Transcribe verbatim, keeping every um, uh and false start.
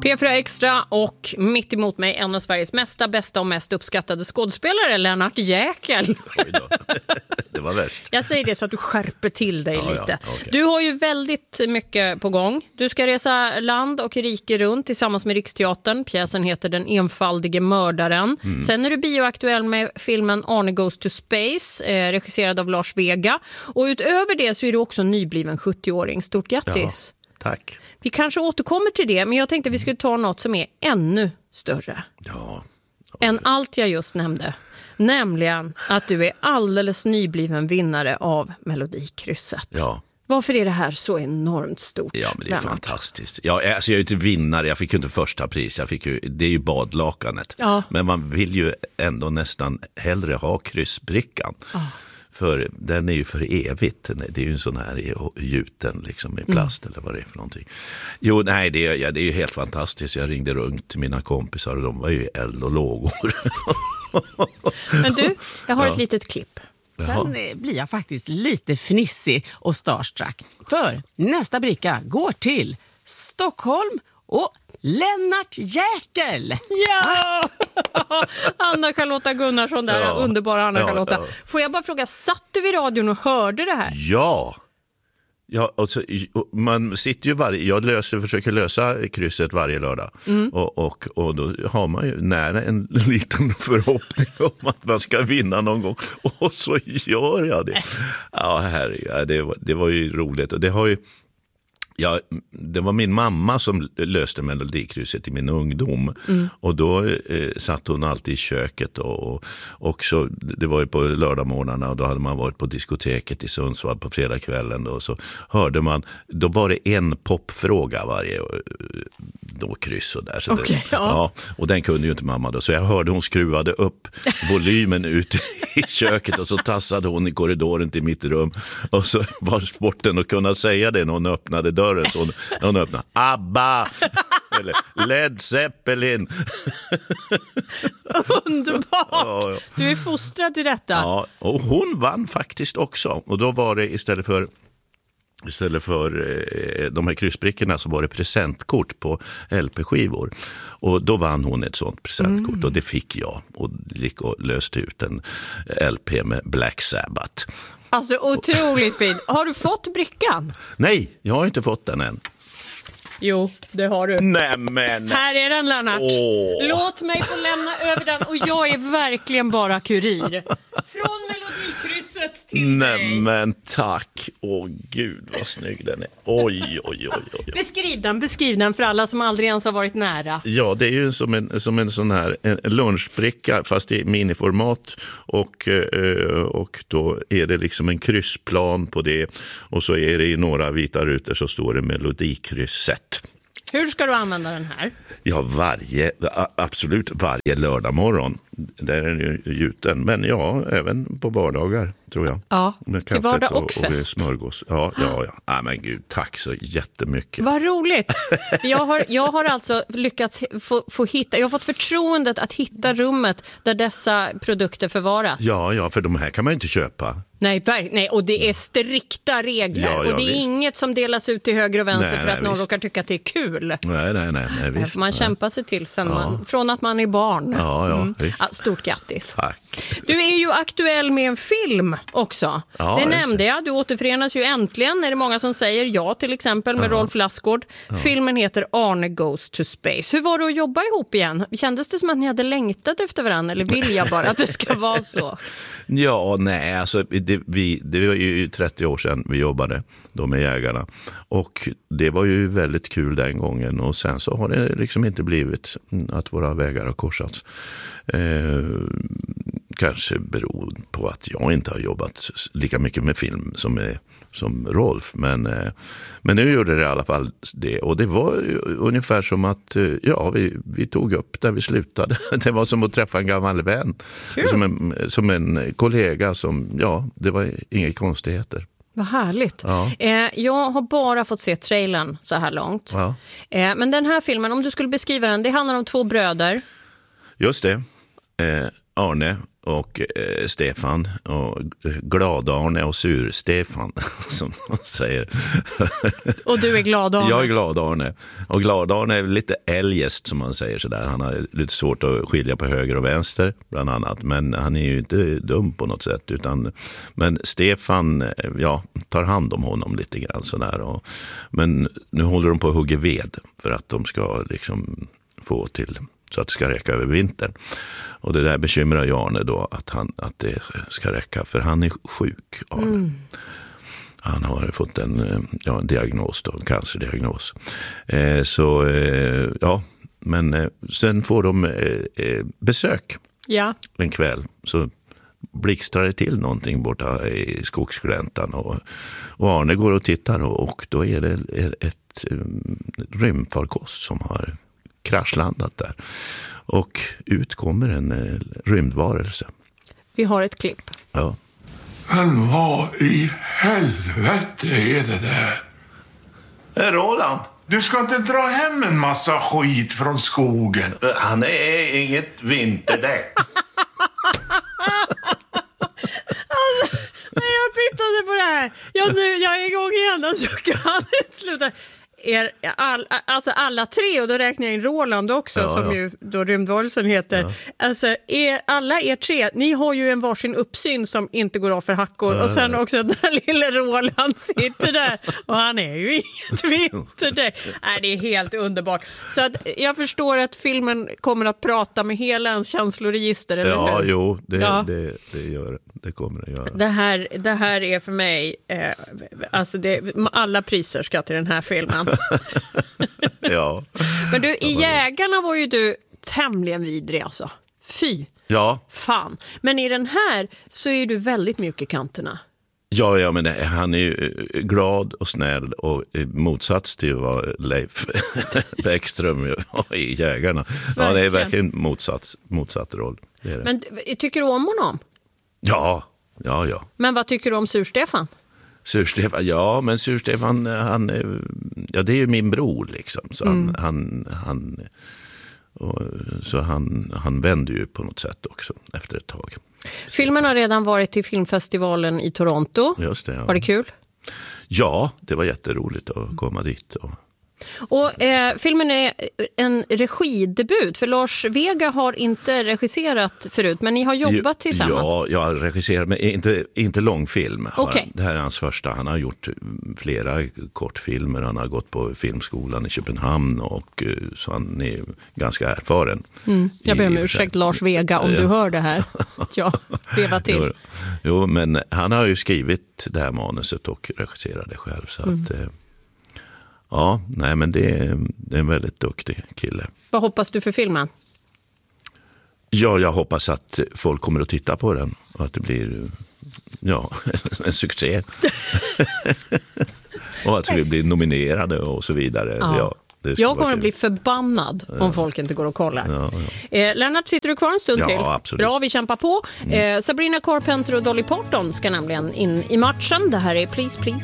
P fyra Extra och mitt emot mig en av Sveriges mesta, bästa och mest uppskattade skådespelare, Lennart Jäkel. Det var värst. Jag säger det så att du skärper till dig ja, lite. Ja, okay. Du har ju väldigt mycket på gång. Du ska resa land och rike runt tillsammans med Riksteatern. Pjäsen heter Den enfaldige mördaren. Mm. Sen är du bioaktuell med filmen Arne Goes to Space, eh, regisserad av Lars Vega. Och utöver det så är du också nybliven sjuttio-åring. Stort grattis. Ja, tack. Vi kanske återkommer till det, men jag tänkte att vi skulle ta något som är ännu större. Ja. Än allt jag just nämnde. Nämligen att du är alldeles nybliven vinnare av Melodikrysset. Ja. Varför är det här så enormt stort? Ja, men det är Lennart? fantastiskt. Ja, alltså jag är ju inte vinnare, jag fick ju inte första pris. Jag fick ju, det är ju badlakanet. Ja. Men man vill ju ändå nästan hellre ha kryssbrickan. Ja. För den är ju för evigt. Det är ju en sån här gjuten liksom i plast mm. eller vad det är för någonting. Jo, nej, det är, ja, det är ju helt fantastiskt. Jag ringde runt till mina kompisar och de var ju eld och lågor. Men du, jag har ja. ett litet klipp. Sen blir jag faktiskt lite fnissig och starstruck. För nästa bricka går till Stockholm och Lennart Jäkel. Ja! Anna-Charlotta Gunnarsson där, ja. Underbara Anna-Charlotta. Ja, ja. Får jag bara fråga, satt du vid radion och hörde det här? Ja! Ja, alltså, man sitter ju varje, jag löser, försöker lösa krysset varje lördag mm. och, och, och då har man ju nära en liten förhoppning om att man ska vinna någon gång och så gör jag det. Ja, herre, ja, det, var, det var ju roligt och det har ju Ja, det var min mamma som löste Melodikrysset i min ungdom mm. och då eh, satt hon alltid i köket och, och så, det var ju på lördagmorgnarna och då hade man varit på diskoteket i Sundsvall på fredagskvällen och så hörde man, då var det en popfråga varje då kryss och där. Så okay, det, ja. Ja, och den kunde ju inte mamma då, så jag hörde hon skruvade upp volymen ut i köket och så tassade hon i korridoren till mitt rum och så var sporten att kunna säga det när hon öppnade dörren så hon, hon öppnade ABBA eller Led Zeppelin. Underbart! Ja, ja. Du är fostrad till detta. Ja, och hon vann faktiskt också och då var det istället för Istället för eh, de här kryssbrickorna så var det presentkort på L P-skivor. Och då vann hon ett sånt presentkort mm. och det fick jag. Och gick och löste ut en L P med Black Sabbath. Alltså otroligt fint. Har du fått brickan? Nej, jag har inte fått den än. Jo, det har du. Nej, men... Här är den, Lennart. Åh. Låt mig få lämna över den och jag är verkligen bara kurir. Från Melodikrysset till Nej, dig. men tack. Åh gud, vad snygg den är. Oj, oj, oj, oj. Beskriv den, beskriv den för alla som aldrig ens har varit nära. Ja, det är ju som en, som en sån här en lunchbricka fast i miniformat och, och då är det liksom en kryssplan på det och så är det i några vita rutor så står det Melodikrysset. Hur ska du använda den här? Ja, varje, absolut varje lördag morgon. Där är den ju gjuten. Men ja, även på vardagar tror jag. Ja, med till vardag och, och fest. Och smörgås. Ja, ja, ja. Ah, men gud, tack så jättemycket. Vad roligt. Jag har, jag har alltså lyckats få, få hitta, jag har fått förtroendet att hitta rummet där dessa produkter förvaras. Ja, ja, för de här kan man ju inte köpa. Nej, nej, och det är strikta regler. Ja, ja, och det är visst. Inget som delas ut till höger och vänster nej, för att nej, någon visst. råkar tycka att det är kul. Nej, nej, nej, nej visst. Där får man nej. kämpa sig till sen ja. man, från att man är barn. Ja, ja, mm. visst. Ja, stort grattis. Tack. Du är ju aktuell med en film också. Ja, det just nämnde det. jag. Du återförenas ju äntligen. Är det många som säger ja, till exempel med Ja. Rolf Lassgård. Ja. Filmen heter Arne Goes to Space. Hur var det att jobba ihop igen? Kändes det som att ni hade längtat efter varandra eller vill jag bara att det ska vara så? Ja, nej, alltså det, vi, det var ju trettio år sedan vi jobbade då med Jägarna och det var ju väldigt kul den gången och sen så har det liksom inte blivit att våra vägar har korsats. Eh, kanske beror på att jag inte har jobbat lika mycket med film som, är, som Rolf, men, eh, men nu gjorde det i alla fall det och det var ungefär som att eh, ja, vi, vi tog upp där vi slutade. Det var som att träffa en gammal vän, som en, som en kollega som, ja, det var inga konstigheter. Vad härligt. Ja. Eh, jag har bara fått se trailern så här långt. Ja. Eh, men den här filmen, om du skulle beskriva den, det handlar om två bröder. Just det. Eh, Arne och eh, Stefan och Glad-Arne och Sur-Stefan som man säger. Och du är Glad-Arne? Jag är Glad-Arne. Och Glad-Arne är lite eljest som man säger sådär. Han har lite svårt att skilja på höger och vänster bland annat. Men han är ju inte dum på något sätt. Utan, men Stefan ja, tar hand om honom lite grann sådär. Och, men nu håller de på att hugga ved för att de ska liksom få till så att det ska räcka över vintern. Och det där bekymrar ju Arne då att, han, att det ska räcka, för han är sjuk, Arne. Mm. Han har fått en, ja, en diagnos då, en cancerdiagnos. Eh, så eh, ja, men eh, sen får de eh, besök ja. en kväll. Så blixtrar det till någonting borta i skogsgläntan och, och Arne går och tittar och, och då är det ett, ett rymdfarkost som har kraschlandat där. Och ut kommer en eh, rymdvarelse. Vi har ett klipp. Ja. Men vad i helvete är det där? Hey, Roland. Du ska inte dra hem en massa skit från skogen. Han är inget vinterdäck. Alltså, när jag tittade på det här, jag, nu, jag är igång igen, alltså kan inte sluta. Er, all, alltså alla tre, och då räknar jag in Roland också, ja, som ja. ju då rymdvarelsen heter. Ja. Alltså er, alla er tre, ni har ju en varsin uppsyn som inte går av för hackor. Ja, och sen ja. också den här lilla Roland sitter där och han är ju inget vinterdäck. Nej, det är helt underbart. Så att jag förstår att filmen kommer att prata med hela ens känsloregister, eller ja, hur? Jo, det, ja, det, det gör det kommer det göra. Det här, det här är för mig eh, alltså det, alla priser ska till den här filmen. Ja. Men du, i Jägarna var ju du tämligen vidrig alltså. Fy. Ja. Fan. Men i den här så är du väldigt mjuk i kanterna. Ja, ja, men han är ju glad och snäll och i motsats till vad Leif Bäckström var i Jägarna. Ja, verkligen. Det är verkligen motsats, motsatt roll. Det är det. Men tycker du om honom? Ja, ja, ja. Men vad tycker du om Sur-Stefan? Sur-Stefan, ja, men Sur-Stefan, han, ja, det är ju min bror liksom. Så han, mm. han, han, och, så han, han vänder ju på något sätt också efter ett tag. Filmen har redan varit till filmfestivalen i Toronto. Just det, ja. Var det kul? Ja, det var jätteroligt att komma dit. Och... Och eh, filmen är en regidebut, för Lars Vega har inte regisserat förut, men ni har jobbat tillsammans. Ja, jag har regisserat, men inte, inte långfilm. Okay. Det här är hans första. Han har gjort flera kortfilmer. Han har gått på filmskolan i Köpenhamn och så han är ganska erfaren. Mm. Jag ber om ursäkt, Lars Vega, om du hör det här. Ja, veva till. Jo, jo, men han har ju skrivit det här manuset och regisserat det själv, så mm. att... Ja, nej, men det är, det är en väldigt duktig kille. Vad hoppas du för filmen? Ja, jag hoppas att folk kommer att titta på den och att det blir ja, en succé. Och att vi blir nominerade och så vidare. Ja. Ja, jag kommer att bli förbannad om ja. folk inte går och kollar. Ja, ja. Eh, Lennart, sitter du kvar en stund ja, till? Absolut. Bra, vi kämpar på. Mm. Eh, Sabrina Carpenter och Dolly Parton ska nämligen in i matchen. Det här är Please Please